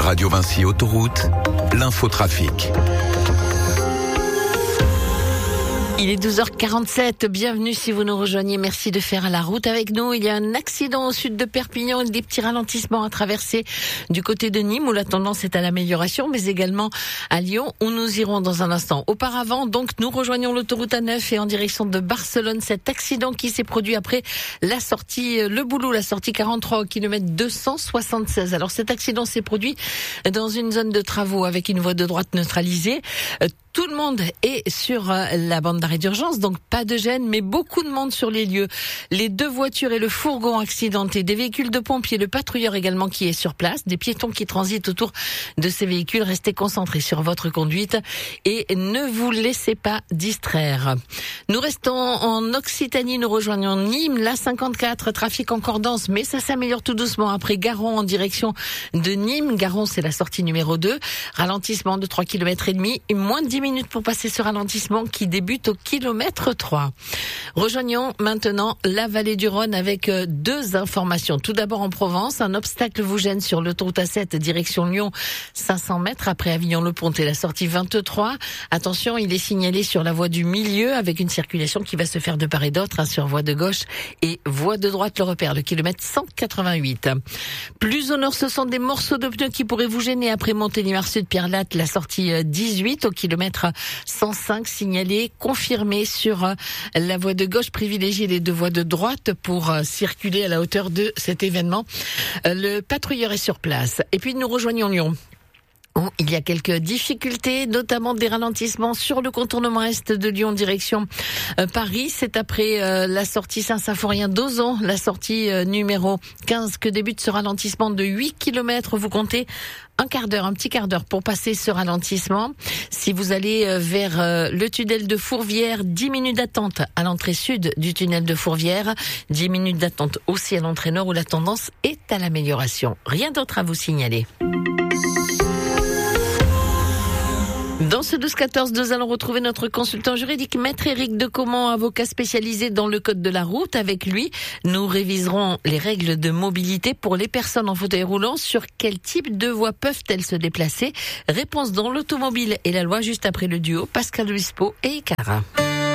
Radio Vinci Autoroute, l'infotrafic. Il est 12h47, bienvenue si vous nous rejoignez, merci de faire la route avec nous. Il y a un accident au sud de Perpignan et des petits ralentissements à traverser du côté de Nîmes où la tendance est à l'amélioration, mais également à Lyon où nous irons dans un instant. Auparavant, donc, nous rejoignons l'autoroute A9 et en direction de Barcelone, cet accident qui s'est produit après la sortie Le Boulou, la sortie 43 au kilomètre 276. Alors cet accident s'est produit dans une zone de travaux avec une voie de droite neutralisée. Tout le monde est sur la bande d'arrêt d'urgence, donc pas de gêne, mais beaucoup de monde sur les lieux. Les deux voitures et le fourgon accidentés, des véhicules de pompiers, le patrouilleur également qui est sur place, des piétons qui transitent autour de ces véhicules. Restez concentrés sur votre conduite et ne vous laissez pas distraire. Nous restons en Occitanie, nous rejoignons Nîmes, la 54, trafic encore dense, mais ça s'améliore tout doucement après Garon en direction de Nîmes. Garon, c'est la sortie numéro 2, ralentissement de 3,5 km et moins de 10 minutes pour passer ce ralentissement qui débute au kilomètre 3. Rejoignons maintenant la vallée du Rhône avec deux informations. Tout d'abord en Provence, un obstacle vous gêne sur l'autoroute A7 direction Lyon, 500 mètres après Avignon-le-Pont et la sortie 23. Attention, il est signalé sur la voie du milieu avec une circulation qui va se faire de part et d'autre sur voie de gauche et voie de droite, le repère, le kilomètre 188. Plus au nord, ce sont des morceaux de pneus qui pourraient vous gêner après Montélimar Sud, Pierre-Latte, la sortie 18 au kilomètre 105 signalé, confirmé sur la voie de gauche, privilégiez les deux voies de droite pour circuler à la hauteur de cet événement. Le patrouilleur est sur place. Et puis nous rejoignons Lyon. Il y a quelques difficultés, notamment des ralentissements sur le contournement est de Lyon direction Paris. C'est après la sortie Saint-Symphorien d'Ozon, la sortie numéro 15 que débute ce ralentissement de 8 km. Vous comptez un petit quart d'heure pour passer ce ralentissement. Si vous allez vers le tunnel de Fourvière, 10 minutes d'attente à l'entrée sud du tunnel de Fourvière, 10 minutes d'attente aussi à l'entrée nord où la tendance est à l'amélioration. Rien d'autre à vous signaler. Dans ce 12-14, nous allons retrouver notre consultant juridique, Maître Éric Decomment, avocat spécialisé dans le code de la route. Avec lui, nous réviserons les règles de mobilité pour les personnes en fauteuil roulant. Sur quel type de voies peuvent-elles se déplacer? Réponse dans l'automobile et la loi juste après le duo Pascal Obispo et Icara.